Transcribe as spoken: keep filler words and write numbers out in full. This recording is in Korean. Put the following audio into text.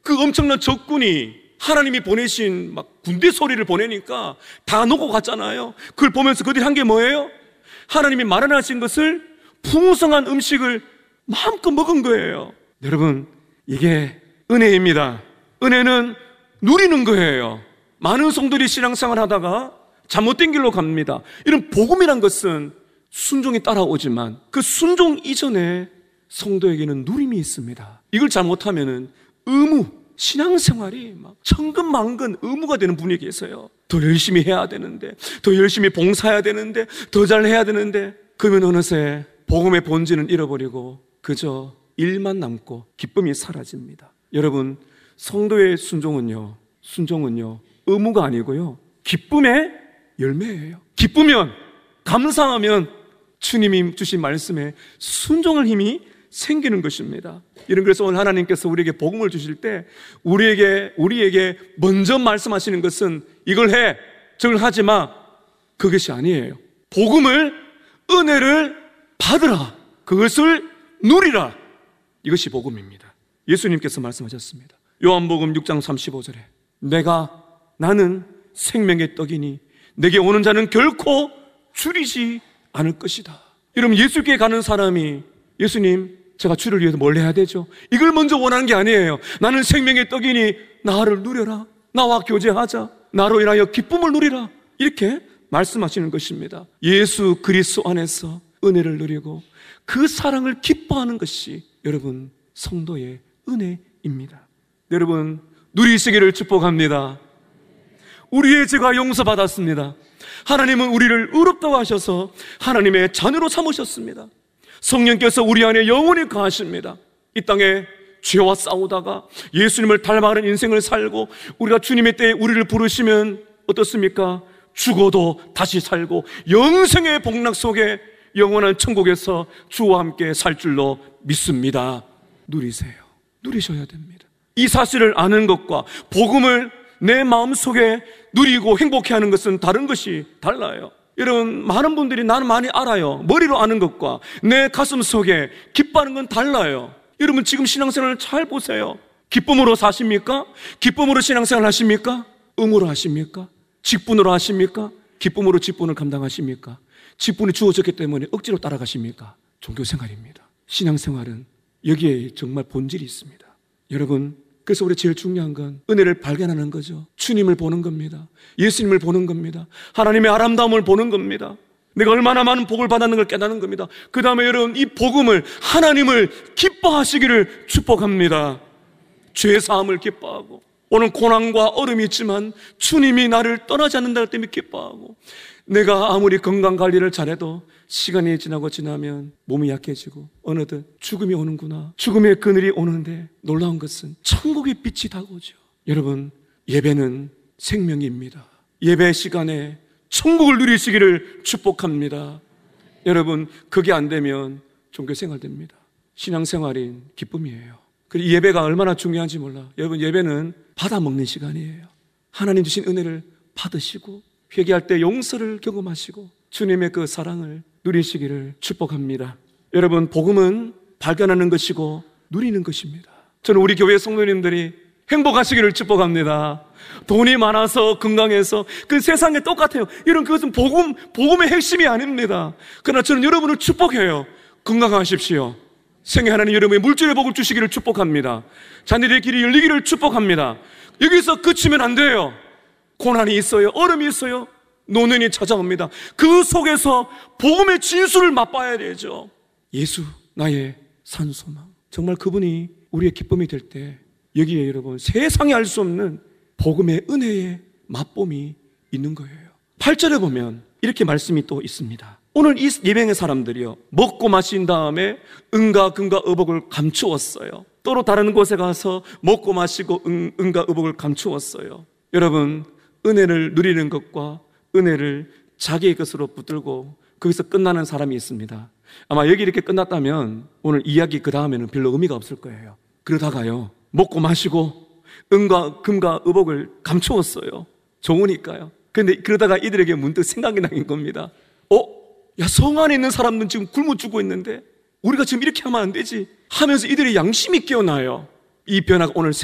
그 엄청난 적군이 하나님이 보내신 막 군대 소리를 보내니까 다 놓고 갔잖아요. 그걸 보면서 그들이 한 게 뭐예요? 하나님이 마련하신 것을 풍성한 음식을 마음껏 먹은 거예요. 여러분, 이게 은혜입니다. 은혜는 누리는 거예요. 많은 성도들이 신앙생활 하다가 잘못된 길로 갑니다. 이런 복음이란 것은 순종이 따라오지만 그 순종 이전에 성도에게는 누림이 있습니다. 이걸 잘못하면은 의무, 신앙생활이 막 천근만근 의무가 되는 분위기에서요. 더 열심히 해야 되는데, 더 열심히 봉사해야 되는데, 더 잘해야 되는데, 그러면 어느새 복음의 본질은 잃어버리고 그저 일만 남고 기쁨이 사라집니다. 여러분, 성도의 순종은요, 순종은요, 의무가 아니고요, 기쁨의 열매예요. 기쁘면, 감사하면 주님이 주신 말씀에 순종할 힘이 생기는 것입니다. 이런 그래서 오늘 하나님께서 우리에게 복음을 주실 때 우리에게 우리에게 먼저 말씀하시는 것은 이걸 해, 저걸 하지 마, 그것이 아니에요. 복음을, 은혜를 받으라, 그것을 누리라, 이것이 복음입니다. 예수님께서 말씀하셨습니다. 요한복음 육 장 삼십오 절에 내가 나는 생명의 떡이니 내게 오는 자는 결코 줄이지 않을 것이다. 여러분, 예수께 가는 사람이 예수님, 제가 주를 위해서 뭘 해야 되죠? 이걸 먼저 원하는 게 아니에요. 나는 생명의 떡이니 나를 누려라, 나와 교제하자, 나로 인하여 기쁨을 누리라, 이렇게 말씀하시는 것입니다. 예수 그리스도 안에서 은혜를 누리고 그 사랑을 기뻐하는 것이 여러분 성도의 은혜입니다. 여러분, 누리시기를 축복합니다. 우리의 죄가 용서받았습니다. 하나님은 우리를 의롭다고 하셔서 하나님의 자녀로 삼으셨습니다. 성령께서 우리 안에 영원히 거하십니다. 이 땅에 죄와 싸우다가 예수님을 닮아가는 인생을 살고 우리가 주님의 때에 우리를 부르시면 어떻습니까? 죽어도 다시 살고 영생의 복락 속에 영원한 천국에서 주와 함께 살 줄로 믿습니다. 누리세요. 누리셔야 됩니다. 이 사실을 아는 것과 복음을 내 마음속에 누리고 행복해하는 것은 다른 것이 달라요. 여러분, 많은 분들이 나는 많이 알아요. 머리로 아는 것과 내 가슴 속에 기뻐하는 건 달라요. 여러분, 지금 신앙생활을 잘 보세요. 기쁨으로 사십니까? 기쁨으로 신앙생활 하십니까? 의무로 하십니까? 직분으로 하십니까? 기쁨으로 직분을 감당하십니까? 직분이 주어졌기 때문에 억지로 따라가십니까? 종교생활입니다. 신앙생활은 여기에 정말 본질이 있습니다. 여러분, 그래서 우리 제일 중요한 건 은혜를 발견하는 거죠. 주님을 보는 겁니다. 예수님을 보는 겁니다. 하나님의 아름다움을 보는 겁니다. 내가 얼마나 많은 복을 받았는 걸 깨닫는 겁니다. 그 다음에 여러분, 이 복음을, 하나님을 기뻐하시기를 축복합니다. 죄사함을 기뻐하고, 오늘 고난과 어려움이 있지만 주님이 나를 떠나지 않는다는 때문에 기뻐하고, 내가 아무리 건강관리를 잘해도 시간이 지나고 지나면 몸이 약해지고 어느덧 죽음이 오는구나, 죽음의 그늘이 오는데 놀라운 것은 천국의 빛이 다가오죠. 여러분, 예배는 생명입니다. 예배 시간에 천국을 누리시기를 축복합니다. 여러분, 그게 안 되면 종교생활 됩니다. 신앙생활인 기쁨이에요. 그리고 예배가 얼마나 중요한지 몰라. 여러분, 예배는 받아먹는 시간이에요. 하나님 주신 은혜를 받으시고 회개할 때 용서를 경험하시고 주님의 그 사랑을 누리시기를 축복합니다. 여러분, 복음은 발견하는 것이고 누리는 것입니다. 저는 우리 교회 성도님들이 행복하시기를 축복합니다. 돈이 많아서 건강해서 그 세상에 똑같아요. 이런 그것은 복음, 복음의 핵심이 아닙니다. 그러나 저는 여러분을 축복해요. 건강하십시오. 생애 하나님 여러분의 물질의 복을 주시기를 축복합니다. 자녀들의 길이 열리기를 축복합니다. 여기서 그치면 안 돼요. 고난이 있어요. 얼음이 있어요. 노년이 찾아옵니다. 그 속에서 복음의 진수를 맛봐야 되죠. 예수, 나의 산소망. 정말 그분이 우리의 기쁨이 될 때 여기에 여러분 세상에 알 수 없는 복음의 은혜의 맛봄이 있는 거예요. 팔 절에 보면 이렇게 말씀이 또 있습니다. 오늘 이 예배의 사람들이요, 먹고 마신 다음에 은과 금과 의복을 감추었어요. 또 다른 곳에 가서 먹고 마시고 은, 은과 의복을 감추었어요. 여러분, 은혜를 누리는 것과 은혜를 자기의 것으로 붙들고 거기서 끝나는 사람이 있습니다. 아마 여기 이렇게 끝났다면 오늘 이야기 그 다음에는 별로 의미가 없을 거예요. 그러다가요, 먹고 마시고 은과 금과 의복을 감추었어요. 좋으니까요. 그런데 그러다가 이들에게 문득 생각이 나는 겁니다. 어? 야, 성 안에 있는 사람들은 지금 굶어 죽고 있는데 우리가 지금 이렇게 하면 안 되지 하면서 이들의 양심이 깨어나요. 이 변화가 오늘